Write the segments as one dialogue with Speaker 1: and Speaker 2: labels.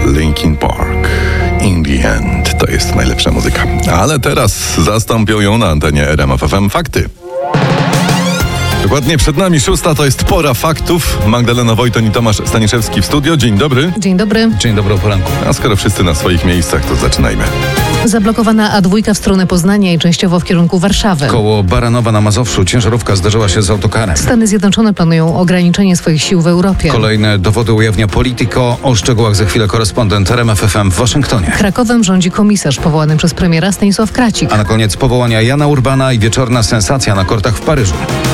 Speaker 1: Linkin Park. In the end. To jest najlepsza muzyka. Ale teraz zastąpią ją na antenie RMF FM fakty. Dokładnie przed nami 6, to jest pora faktów. Magdalena Wojton i Tomasz Staniszewski w studio. Dzień dobry.
Speaker 2: Dzień dobry.
Speaker 3: Dzień dobry o poranku.
Speaker 1: A skoro wszyscy na swoich miejscach, to zaczynajmy.
Speaker 2: Zablokowana A2 w stronę Poznania i częściowo w kierunku Warszawy.
Speaker 3: Koło Baranowa na Mazowszu ciężarówka zderzyła się z autokarem.
Speaker 2: Stany Zjednoczone planują ograniczenie swoich sił w Europie.
Speaker 3: Kolejne dowody ujawnia Politico. O szczegółach za chwilę korespondent RMF FM w Waszyngtonie.
Speaker 2: Krakowem rządzi komisarz powołany przez premiera Stanisław Kracik.
Speaker 3: A na koniec powołania Jana Urbana i wieczorna sensacja na kortach w Paryżu.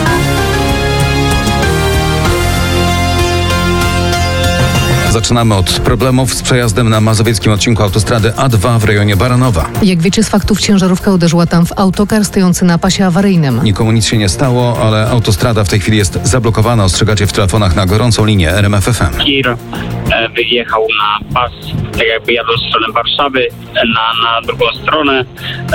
Speaker 3: Zaczynamy od problemów z przejazdem na mazowieckim odcinku autostrady A2 w rejonie Baranowa.
Speaker 2: Jak wiecie z faktów, ciężarówka uderzyła tam w autokar stojący na pasie awaryjnym.
Speaker 3: Nikomu nic się nie stało, ale autostrada w tej chwili jest zablokowana. Ostrzegacie w telefonach na gorącą linię RMF FM.
Speaker 4: Tir wyjechał na pas, tak jakby jadł w stronę Warszawy, na drugą stronę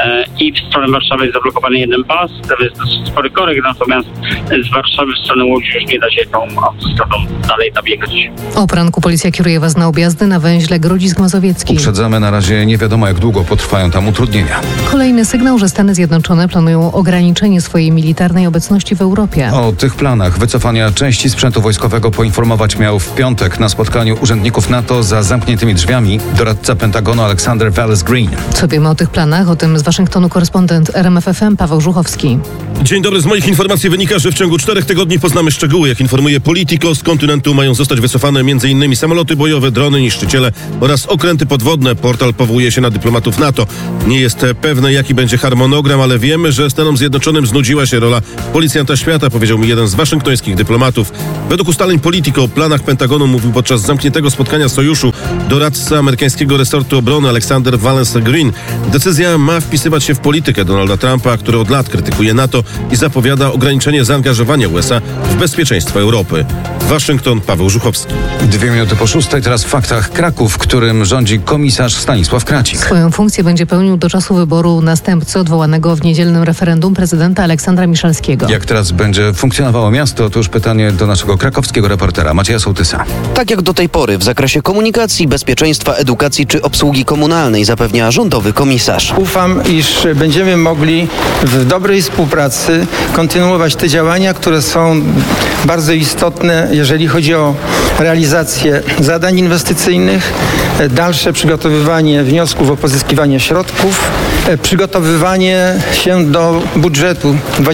Speaker 4: i w stronę Warszawy jest zablokowany jeden pas, to jest dosyć spory korek, natomiast z Warszawy w stronę Łodzi już nie da się tą autostradą dalej nabiegać.
Speaker 2: O poranku policja kieruje was na objazdy na węźle Grodzisk Mazowiecki.
Speaker 3: Uprzedzamy, na razie nie wiadomo, jak długo potrwają tam utrudnienia.
Speaker 2: Kolejny sygnał, że Stany Zjednoczone planują ograniczenie swojej militarnej obecności w Europie.
Speaker 3: O tych planach wycofania części sprzętu wojskowego poinformować miał w piątek na spotkaniu urzędników NATO za zamkniętymi drzwiami doradca Pentagonu Alexander Wallace-Green.
Speaker 2: Co wiemy o tych planach? O tym z Waszyngtonu korespondent RMF FM Paweł Żuchowski.
Speaker 5: Dzień dobry. Z moich informacji wynika, że w ciągu 4 tygodni poznamy szczegóły. Jak informuje Politico, z kontynentu mają zostać wycofane m.in. samoloty bojowe, drony, niszczyciele oraz okręty podwodne. Portal powołuje się na dyplomatów NATO. Nie jest pewne, jaki będzie harmonogram, ale wiemy, że Stanom Zjednoczonym znudziła się rola policjanta świata, powiedział mi jeden z waszyngtońskich dyplomatów. Według ustaleń Politico o planach Pentagonu mówił podczas zamkniętego spotkania sojuszu doradca amerykańskiego resortu obrony Alexander Wallace-Green. Decyzja ma wpisywać się w politykę Donalda Trumpa, który od lat krytykuje NATO i zapowiada ograniczenie zaangażowania USA w bezpieczeństwo Europy. Waszyngton, Paweł Żuchowski.
Speaker 3: 2 minuty po 6, teraz w faktach. Kraków, w którym rządzi komisarz Stanisław Kracik.
Speaker 2: Swoją funkcję będzie pełnił do czasu wyboru następcy odwołanego w niedzielnym referendum prezydenta Aleksandra Miszalskiego.
Speaker 3: Jak teraz będzie funkcjonowało miasto, to już pytanie do naszego krakowskiego reportera Macieja Sołtysa.
Speaker 6: Tak jak do tej pory w zakresie komunikacji, bezpieczeństwa, edukacji czy obsługi komunalnej, zapewnia rządowy komisarz.
Speaker 7: Ufam, iż będziemy mogli w dobrej współpracy kontynuować te działania, które są bardzo istotne, jeżeli chodzi o realizację zadań inwestycyjnych, dalsze przygotowywanie wniosków o pozyskiwanie środków, przygotowywanie się do budżetu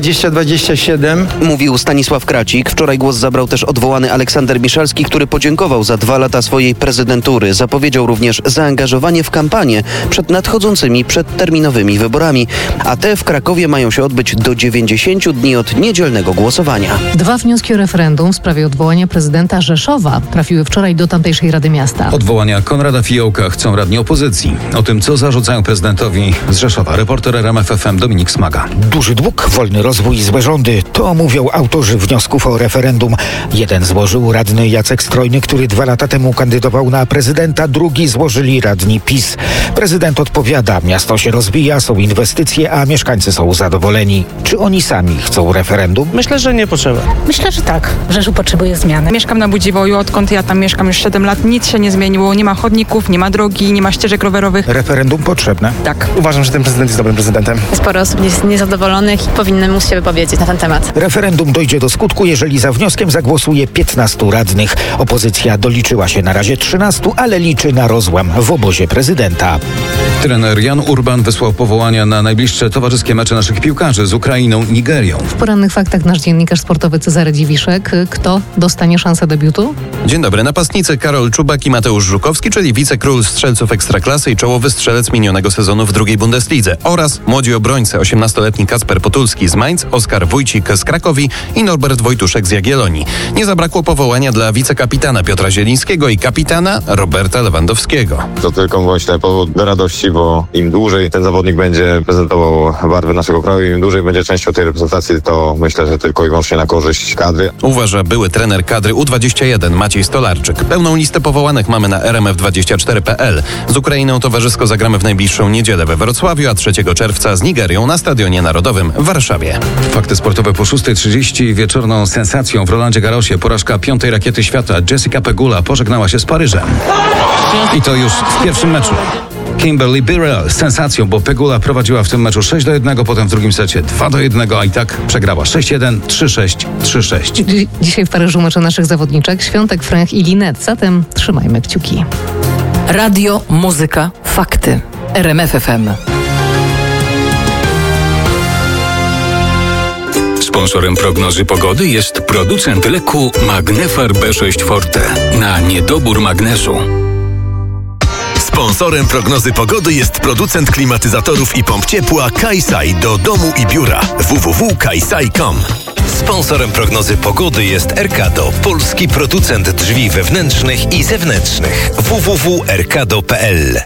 Speaker 7: 2027.
Speaker 6: Mówił Stanisław Kracik. Wczoraj głos zabrał też odwołany Aleksander Miszalski, który podziękował za 2 lata swojej prezydentury. Zapowiedział również zaangażowanie w kampanię przed nadchodzącymi przedterminowymi wyborami, a te w Krakowie mają się odbyć do 90 dni od niedzielnego głosowania.
Speaker 2: 2 wnioski o referendum w sprawie odwołania prezydenta Rzeszowa trafiły wczoraj do tamtejszej Rady Miasta.
Speaker 3: Odwołania Konrada Fiołka chcą radni opozycji. O tym, co zarzucają prezydentowi z Rzeszowa, reporter RMF FM Dominik Smaga.
Speaker 8: Duży dług, wolny rozwój, złe rządy. To mówią autorzy wniosków o referendum. Jeden złożył radny Jacek Strojny, który 2 lata temu kandydował na prezydenta. Drugi złożyli radni PiS. Prezydent odpowiada, miasto się rozwija, są inwestycje, a mieszkańcy są zadowoleni. Czy oni sami chcą referendum?
Speaker 9: Myślę, że nie potrzeba.
Speaker 10: Myślę, że tak. Rzeszów potrzebuje zmiany. Mieszkam na Budziwoju, odkąd ja tam mieszkam już 7 lat, nic się nie zmieniło. Nie ma chodników, nie ma drogi, nie ma ścieżek rowerowych.
Speaker 8: Referendum potrzebne?
Speaker 9: Tak. Uważam, że ten prezydent jest dobrym prezydentem.
Speaker 11: Sporo osób jest niezadowolonych i powinny móc się wypowiedzieć na ten temat.
Speaker 8: Referendum dojdzie do skutku, jeżeli za wnioskiem zagłosuje 15 radnych. Opozycja doliczyła się na razie 13, ale liczy na rozłam w obozie prezydenta.
Speaker 3: Trener Jan Urban wysłał powołania na najbliższe towarzyskie mecze naszych piłkarzy z Ukrainą i Nigerią.
Speaker 2: W porannych faktach nasz dziennikarz sportowy Cezary Dziwiszek. Kto dostanie szansę debiutu?
Speaker 12: Dzień dobry. Napastnicy Karol Czubak i Mateusz Żukowski, czyli wicekról strzelców Ekstraklasy i czołowy strzelec minionego sezonu w drugiej Bundeslidze, oraz młodzi obrońcy 18-letni Kacper Potulski z Mainz, Oskar Wójcik z Krakowi i Norbert Wojtuszek z Jagiellonii. Nie zabrakło powołania dla wicekapitana Piotra Zielińskiego i kapitana Roberta Lewandowskiego.
Speaker 13: To tylko właśnie powód do radości, bo im dłużej ten zawodnik będzie prezentował barwy naszego kraju, im dłużej będzie częścią tej reprezentacji, to myślę, że tylko i wyłącznie na korzyść kadry.
Speaker 12: Uważa były trener kadry U21 Maciej Stolarczyk. Pełną listę powołanych mamy na rmf24.pl. Z Ukrainą towarzysko zagramy w najbliższą niedzielę we Wrocławiu, a 3 czerwca z Nigerią na Stadionie Narodowym w Warszawie.
Speaker 3: Fakty sportowe po 6:30. Wieczorną sensacją w Rolandzie Garrosie porażka 5. rakiety świata. Jessica Pegula pożegnała się z Paryżem. I to już w pierwszym meczu. Kimberly Birrell z sensacją, bo Pegula prowadziła w tym meczu 6-1, potem w drugim secie 2-1, a i tak przegrała 6-1, 3-6, 3-6.
Speaker 2: Dzisiaj w Paryżu mecze naszych zawodniczek Świątek, Fręch i Linet. Zatem trzymajmy kciuki.
Speaker 14: Radio, muzyka, fakty. RMF FM.
Speaker 15: Sponsorem prognozy pogody jest producent leku Magnefar B6 Forte na niedobór magnezu.
Speaker 16: Sponsorem prognozy pogody jest producent klimatyzatorów i pomp ciepła Kaisai do domu i biura www.kaisai.com. Sponsorem prognozy pogody jest Erkado, polski producent drzwi wewnętrznych i zewnętrznych www.erkado.pl.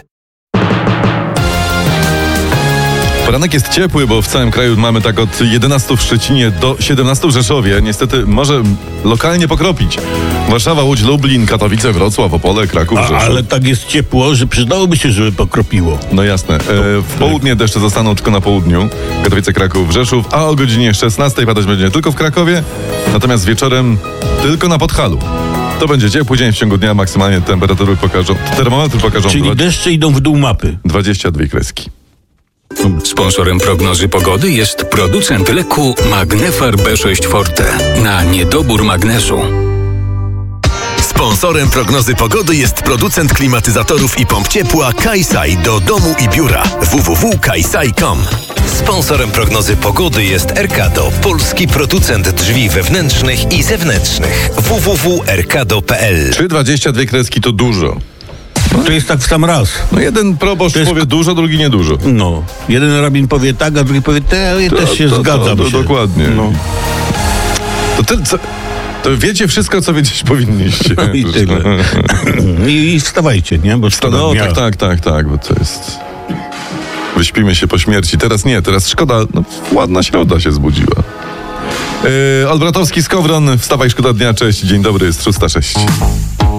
Speaker 1: Poranek jest ciepły, bo w całym kraju mamy tak od 11 w Szczecinie do 17 w Rzeszowie. Niestety może lokalnie pokropić. Warszawa, Łódź, Lublin, Katowice, Wrocław, Opole, Kraków, Rzeszów.
Speaker 5: Ale tak jest ciepło, że przydałoby się, żeby pokropiło.
Speaker 1: No jasne. W południe deszcze zostaną tylko na południu. Katowice, Kraków, Rzeszów, a o godzinie 16 padać będzie tylko w Krakowie, natomiast wieczorem tylko na Podhalu. To będzie ciepły dzień w ciągu dnia, maksymalnie termometry pokażą.
Speaker 5: Czyli deszcze idą w dół mapy.
Speaker 1: 22 kreski.
Speaker 15: Sponsorem prognozy pogody jest producent leku Magnefar B6 Forte na niedobór magnezu.
Speaker 16: Sponsorem prognozy pogody jest producent klimatyzatorów i pomp ciepła Kaisai do domu i biura www.kaisai.com. Sponsorem prognozy pogody jest Erkado, polski producent drzwi wewnętrznych i zewnętrznych www.erkado.pl.
Speaker 1: Czy 22 kreski to dużo?
Speaker 5: To jest tak w sam raz.
Speaker 1: No jeden proboszcz powie dużo, drugi niedużo.
Speaker 5: No, jeden rabin powie tak, a drugi powie ja też się zgadzam.
Speaker 1: Dokładnie. No. To wiecie wszystko, co wiedzieć powinniście.
Speaker 5: No i tyle. I wstawajcie, nie? Bo
Speaker 1: tak, bo to jest... Wyśpimy się po śmierci. Teraz nie, teraz szkoda, ładna środa się zbudziła. Olbratowski, Skowron, wstawaj, szkoda dnia, cześć, dzień dobry, jest 6:06.